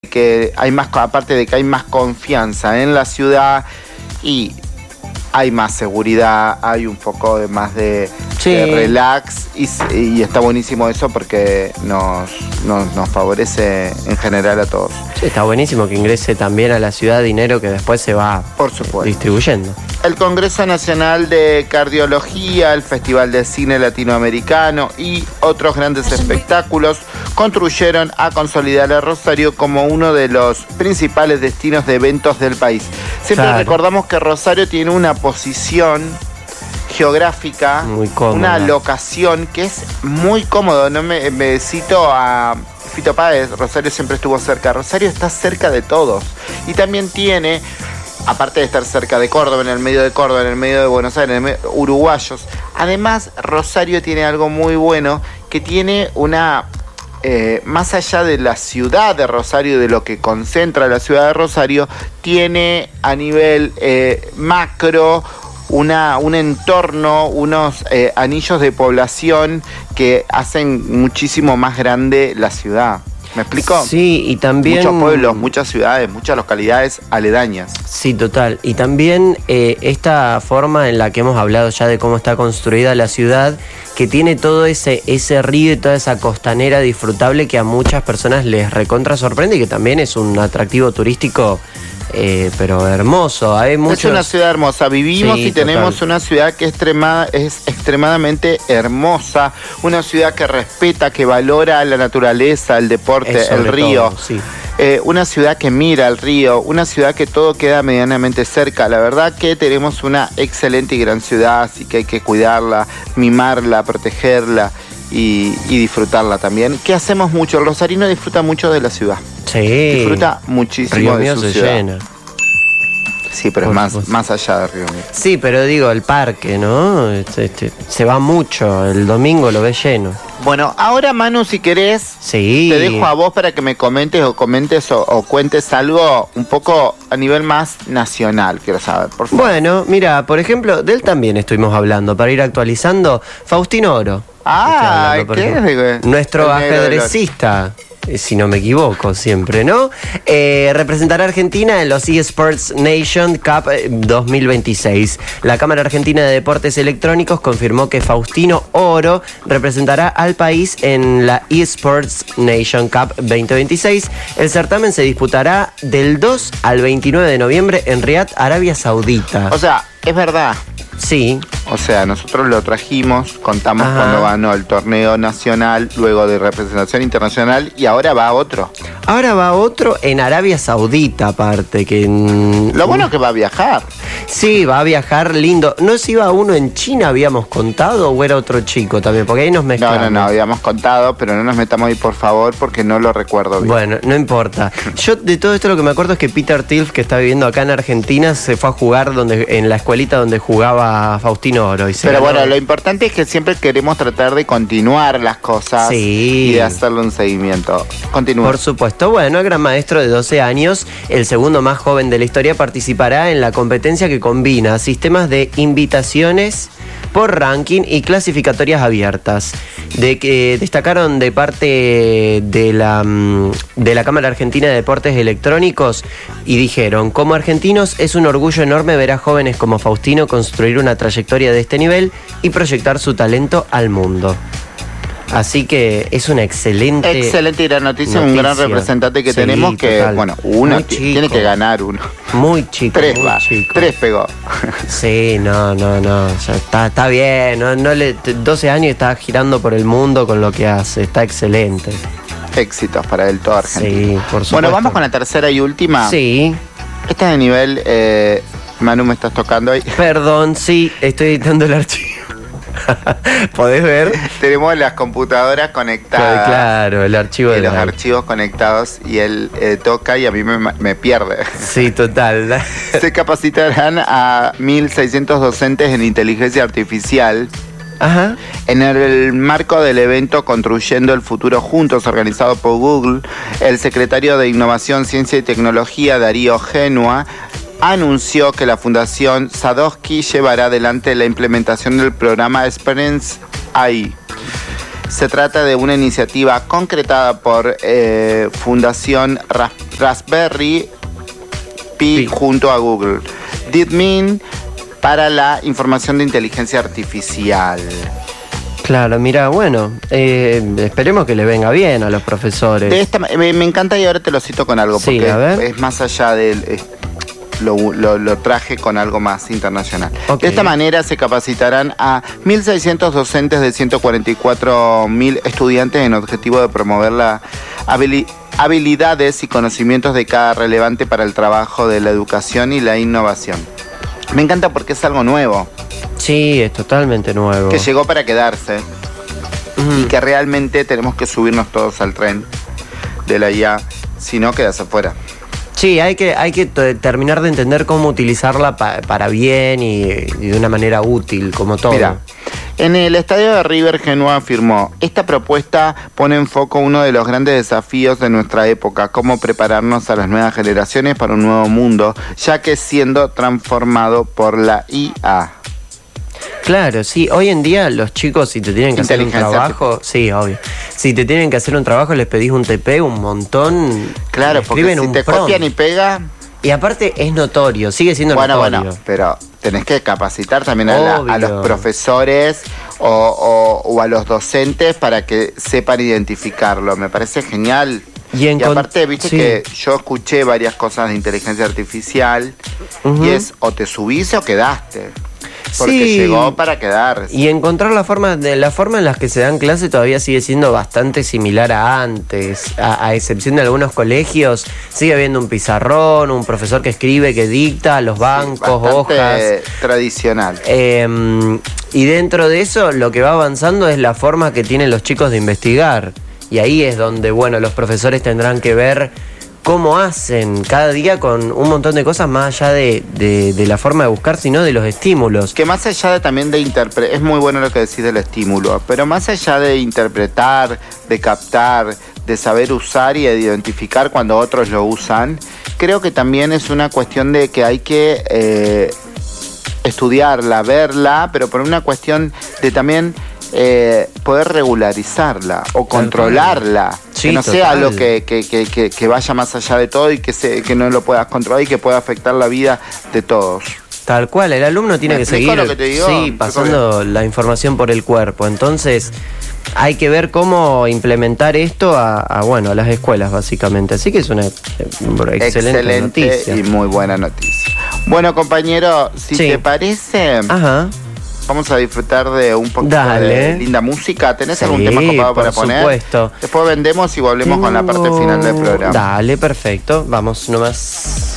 que hay más, aparte de que hay más confianza en la ciudad y hay más seguridad, hay un poco de más de relax y está buenísimo eso porque nos favorece en general a todos. Sí, está buenísimo que ingrese también a la ciudad dinero que después se va distribuyendo. El Congreso Nacional de Cardiología, el Festival de Cine Latinoamericano y otros grandes espectáculos contribuyeron a consolidar a Rosario como uno de los principales destinos de eventos del país. Siempre recordamos que Rosario tiene una posición geográfica, muy cómoda, una locación que es muy cómodo. No me cito a Fito Páez, Rosario siempre estuvo cerca. Rosario está cerca de todos y también tiene, aparte de estar cerca de Córdoba, en el medio de Córdoba, en el medio de Buenos Aires, en el medio, uruguayos. Además, Rosario tiene algo muy bueno, que tiene una, más allá de la ciudad de Rosario, de lo que concentra la ciudad de Rosario, tiene a nivel macro un entorno, unos anillos de población que hacen muchísimo más grande la ciudad. ¿Me explico? Sí, y también muchos pueblos, muchas ciudades, muchas localidades aledañas. Sí, total. Y también esta forma en la que hemos hablado ya de cómo está construida la ciudad, que tiene todo ese río y toda esa costanera disfrutable que a muchas personas les recontra sorprende y que también es un atractivo turístico, pero hermoso. Hay muchos... Es una ciudad hermosa. Vivimos y tenemos una ciudad que es extremadamente hermosa, una ciudad que respeta, que valora la naturaleza, el deporte, el río. Todo, sí. Una ciudad que mira al río, una ciudad que todo queda medianamente cerca. La verdad que tenemos una excelente y gran ciudad, así que hay que cuidarla, mimarla, protegerla y disfrutarla también. Que hacemos mucho, el rosarino disfruta mucho de la ciudad. Sí. Disfruta muchísimo de su ciudad. Llena. Sí, pero es más allá de Río Mío. Sí, pero digo, el parque, ¿no? Se va mucho, el domingo lo ves lleno. Bueno, ahora Manu, si querés, te dejo a vos para que me comentes o cuentes algo un poco a nivel más nacional, quiero saber, por favor. Bueno, mira, por ejemplo, de él también estuvimos hablando, para ir actualizando, Faustino Oro. ¿Qué? Nuestro ajedrecista. Si no me equivoco siempre, ¿no? Representará a Argentina en los eSports Nation Cup 2026. La Cámara Argentina de Deportes Electrónicos confirmó que Faustino Oro representará al país en la eSports Nation Cup 2026. El certamen se disputará del 2 al 29 de noviembre en Riad, Arabia Saudita. O sea, es verdad. Sí. O sea, nosotros lo trajimos, contamos cuando ganó el torneo nacional, luego de representación internacional, y ahora va otro. Ahora va otro en Arabia Saudita, aparte. Lo bueno es que va a viajar. Sí, va a viajar lindo. ¿No si iba uno en China, habíamos contado, o era otro chico también? Porque ahí nos mezclamos. No, habíamos contado, pero no nos metamos ahí, por favor, porque no lo recuerdo bien. Bueno, no importa. Yo de todo esto lo que me acuerdo es que Peter Tilf, que está viviendo acá en Argentina, se fue a jugar en la escuelita donde jugaba Faustino Oro. Pero bueno, lo importante es que siempre queremos tratar de continuar las cosas y de hacerle un seguimiento. Continúa. Por supuesto. Bueno, el gran maestro de 12 años, el segundo más joven de la historia, participará en la competencia que combina sistemas de invitaciones por ranking y clasificatorias abiertas. De que destacaron de parte de la Cámara Argentina de Deportes Electrónicos y dijeron: como argentinos es un orgullo enorme ver a jóvenes como Faustino construir una trayectoria de este nivel y proyectar su talento al mundo. Así que es una excelente y gran noticia, un gran representante que tenemos, que total. Bueno, uno tiene que ganar uno. Muy chico. Tres pegó. Sí, no, ya está bien, 12 años y está girando por el mundo con lo que hace, está excelente. Éxitos para él, todo Argentina. Sí, por supuesto. Bueno, vamos con la tercera y última. Sí. Esta es de nivel, Manu, me estás tocando ahí. Perdón, sí, estoy editando el archivo. ¿Podés ver? Tenemos las computadoras conectadas. Claro, el archivo de los archivos conectados y él toca y a mí me pierde. Sí, total. Se capacitarán a 1.600 docentes en inteligencia artificial. En el marco del evento Construyendo el Futuro Juntos, organizado por Google, el secretario de Innovación, Ciencia y Tecnología, Darío Genua, anunció que la Fundación Sadowski llevará adelante la implementación del programa Experience AI. Se trata de una iniciativa concretada por Fundación Raspberry Pi junto a Google. DeepMind para la información de inteligencia artificial. Claro, mira, bueno, esperemos que le venga bien a los profesores. Me encanta, y ahora te lo cito con algo, Sí, porque a ver. es más allá del... Lo traje con algo más internacional. Ok. De esta manera se capacitarán a 1.600 docentes de 144.000 estudiantes en objetivo de promover las habilidades y conocimientos de cada relevante para el trabajo de la educación y la innovación. Me encanta porque es algo nuevo, Sí, es totalmente nuevo. que llegó para quedarse y que realmente tenemos que subirnos todos al tren de la IA, si no quedas afuera. Sí, hay que terminar de entender cómo utilizarla para bien y de una manera útil, como todo. Mira, en el estadio de River, Genoa afirmó: esta propuesta pone en foco uno de los grandes desafíos de nuestra época, cómo prepararnos a las nuevas generaciones para un nuevo mundo, ya que siendo transformado por la IA. Claro, sí. Hoy en día los chicos, si te tienen que hacer un Inteligencia trabajo, sí, obvio. Si te tienen que hacer un trabajo, les pedís un TP, un montón. Claro, porque escriben si un te prompt. copian y pegan... Y aparte es notorio, sigue siendo Bueno, notorio. pero tenés que capacitar también a Obvio. los profesores o a los docentes para que sepan identificarlo. Me parece genial. Y aparte, viste sí. que yo escuché varias cosas de inteligencia artificial Ujú. y es o te subís o quedaste. Porque Sí. llegó para quedarse. Y encontrar la forma en las que se dan clases todavía sigue siendo bastante similar a antes. A excepción de algunos colegios, sigue habiendo un pizarrón, un profesor que escribe, que dicta, los bancos, Bastante hojas. tradicional. Y dentro de eso, lo que va avanzando es la forma que tienen los chicos de investigar. Y ahí es donde, bueno, los profesores tendrán que ver cómo hacen cada día con un montón de cosas más allá de la forma de buscar, sino de los estímulos. Que más allá de también de interpretar, es muy bueno lo que decís del estímulo, pero más allá de interpretar, de captar, de saber usar y de identificar cuando otros lo usan, creo que también es una cuestión de que hay que estudiarla, verla, pero por una cuestión de también poder regularizarla o controlarla. Sí, que no total. sea algo que vaya más allá de todo y que no lo puedas controlar y que pueda afectar la vida de todos. Tal cual, el alumno tiene ¿Me que explico seguir lo que te digo? sí, pasando la información por el cuerpo. Entonces, hay que ver cómo implementar esto a las escuelas, básicamente. Así que es una excelente noticia. Y muy buena noticia. Bueno, compañero, si Sí. te parece, Ajá. vamos a disfrutar de un poquito Dale. de linda música. ¿Tenés Sí, algún tema copado por para poner? supuesto. Después vendemos y volvemos con la parte final del programa. Dale, perfecto. Vamos nomás.